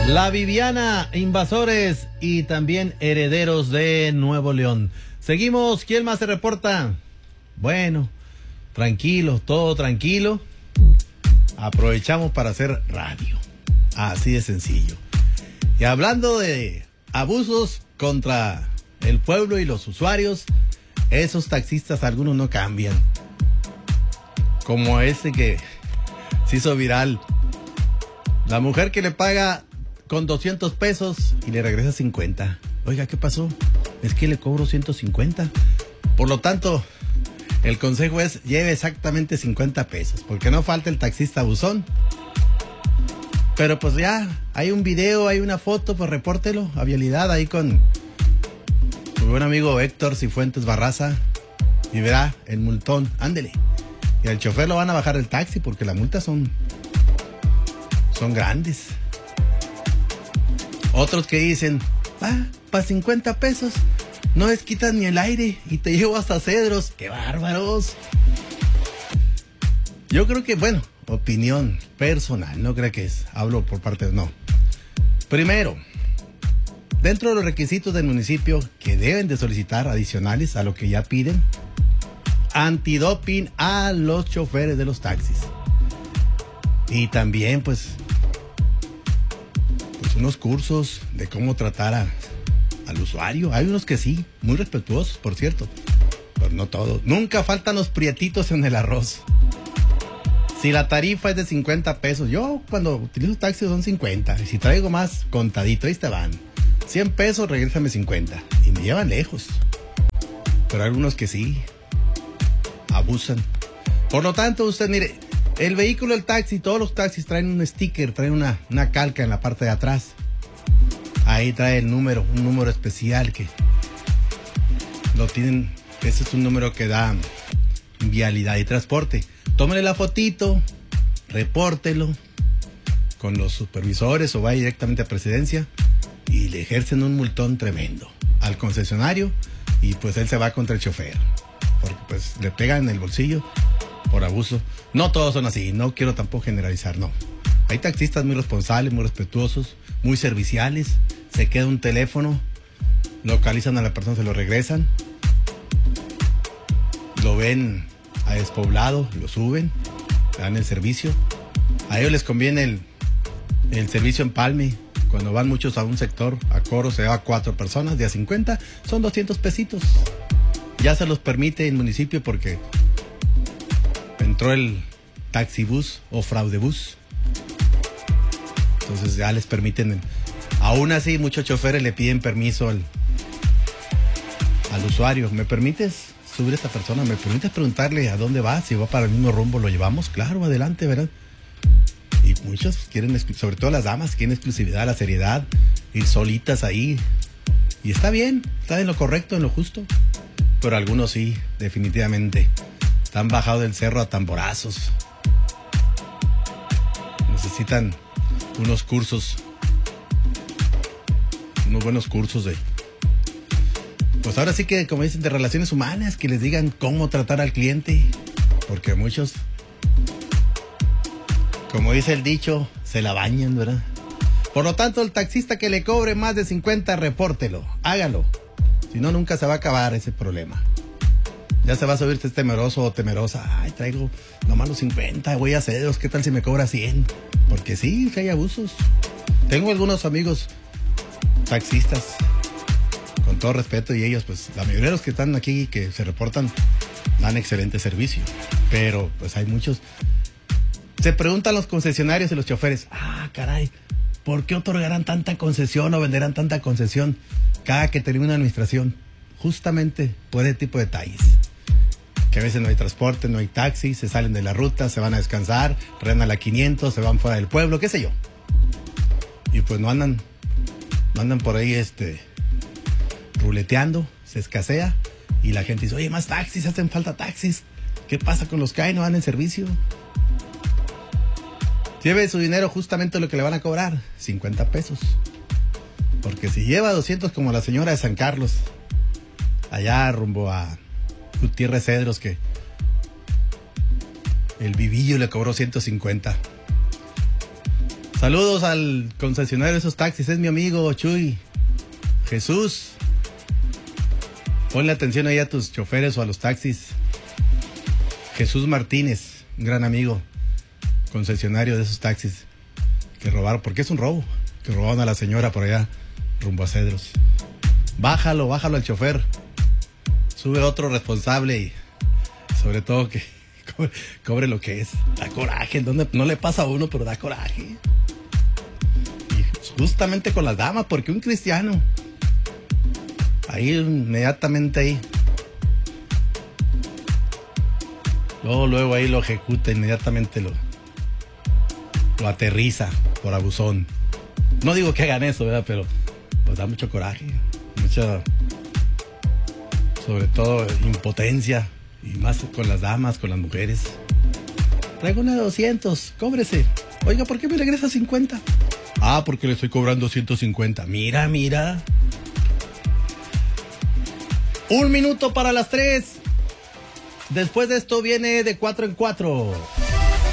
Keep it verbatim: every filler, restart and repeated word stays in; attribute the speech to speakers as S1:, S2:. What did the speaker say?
S1: La Viviana, Invasores y también Herederos de Nuevo León. Seguimos, ¿quién más se reporta? Bueno, tranquilo, todo tranquilo. Aprovechamos para hacer radio. Así de sencillo. Y hablando de abusos contra el pueblo y los usuarios, esos taxistas algunos no cambian. Como este que se hizo viral. La mujer que le paga con doscientos pesos y le regresa cincuenta. Oiga, ¿qué pasó? Es que le cobro ciento cincuenta. Por lo tanto, el consejo es lleve exactamente cincuenta pesos, porque no falta el taxista abusón. Pero pues ya, hay un video, hay una foto, pues repórtelo a Vialidad ahí con mi buen amigo Héctor Cifuentes Barraza y verá el multón, ándele. Y al chofer lo van a bajar el taxi porque las multas son, son grandes. Otros que dicen, ah, para cincuenta pesos no les quitas ni el aire y te llevo hasta Cedros. ¡Qué bárbaros! Yo creo que, bueno, opinión personal, no creo que es, hablo por parte de, no. Primero, dentro de los requisitos del municipio que deben de solicitar adicionales a lo que ya piden, antidoping a los choferes de los taxis. Y también, pues, pues unos cursos de cómo tratar a, al usuario. Hay unos que sí, muy respetuosos, por cierto, pero no todos. Nunca faltan los prietitos en el arroz. Si la tarifa es de cincuenta pesos, yo cuando utilizo taxi son cincuenta. Y si traigo más, contadito, ahí te van. cien pesos, regrésame cincuenta. Y me llevan lejos. Pero hay algunos que sí abusan. Por lo tanto, usted mire, el vehículo, el taxi, todos los taxis traen un sticker, traen una, una calca en la parte de atrás. Ahí trae el número, un número especial que lo tienen. Ese es un número que da Vialidad y Transporte. Tómele la fotito, repórtelo con los supervisores o vaya directamente a Presidencia y le ejercen un multón tremendo al concesionario y pues él se va contra el chofer porque pues le pegan en el bolsillo por abuso. No todos son así, no quiero tampoco generalizar, no. Hay taxistas muy responsables, muy respetuosos, muy serviciales. Se queda un teléfono, localizan a la persona, se lo regresan, lo ven a despoblado, lo suben, le dan el servicio. A ellos les conviene el, el servicio empalme. Cuando van muchos a un sector, a Coro se va a cuatro personas, de a cincuenta, son doscientos pesitos. Ya se los permite el municipio porque entró el taxibús o fraudebús. Entonces ya les permiten. Aún así, muchos choferes le piden permiso al, al usuario. ¿Me permites subir a esta persona? ¿Me permites preguntarle a dónde va? Si va para el mismo rumbo, ¿lo llevamos? Claro, adelante, ¿verdad? Y muchos quieren, sobre todo las damas, quieren exclusividad, la seriedad, ir solitas ahí. Y está bien, está en lo correcto, en lo justo. Pero algunos sí, definitivamente, están bajados del cerro a tamborazos. Necesitan unos cursos, unos buenos cursos de, pues ahora sí que, como dicen, de relaciones humanas, que les digan cómo tratar al cliente, porque muchos, como dice el dicho, se la bañan, ¿verdad? Por lo tanto, el taxista que le cobre más de cincuenta, repórtelo, hágalo. Si no, nunca se va a acabar ese problema. Ya se va a subir este temeroso o temerosa. Ay, traigo nomás los cincuenta, voy a Cedros, ¿qué tal si me cobra cien? Porque sí, hay abusos. Tengo algunos amigos taxistas, con todo respeto, y ellos, pues, la mayoría de los que están aquí, que se reportan, dan excelente servicio. Pero, pues, hay muchos. Se preguntan los concesionarios y los choferes, ah, caray, ¿por qué otorgarán tanta concesión o venderán tanta concesión cada que termina una administración? Justamente por ese tipo de detalles. Que a veces no hay transporte, no hay taxi, se salen de la ruta, se van a descansar, redan a la quinientos, se van fuera del pueblo, qué sé yo. Y pues no andan, no andan por ahí este ruleteando, se escasea y la gente dice, oye, más taxis, hacen falta taxis. ¿Qué pasa con los que hay? No dan el servicio. Lleve su dinero justamente lo que le van a cobrar, cincuenta pesos. Porque si lleva doscientos como la señora de San Carlos, allá rumbo a Gutiérrez Cedros, que el vivillo le cobró ciento cincuenta. Saludos al concesionario de esos taxis, es mi amigo Chuy. Jesús. Ponle atención ahí a tus choferes o a los taxis. Jesús Martínez, un gran amigo, concesionario de esos taxis que robaron, porque es un robo, que robaron a la señora por allá, rumbo a Cedros. Bájalo, bájalo al chofer. Sube otro responsable y sobre todo que cobre, cobre lo que es. Da coraje, donde no le pasa a uno, pero da coraje. Y justamente con las damas, porque un cristiano, ahí inmediatamente ahí, luego, luego ahí lo ejecuta, inmediatamente lo, lo aterriza por abusón. No digo que hagan eso, ¿verdad? Pero pues da mucho coraje, mucha, sobre todo impotencia, y más con las damas, con las mujeres. Traigo una de doscientos, cóbrese. Oiga, ¿por qué me regresa cincuenta? Ah, porque le estoy cobrando ciento cincuenta. Mira, mira. Un minuto para las tres. Después de esto viene de cuatro en cuatro.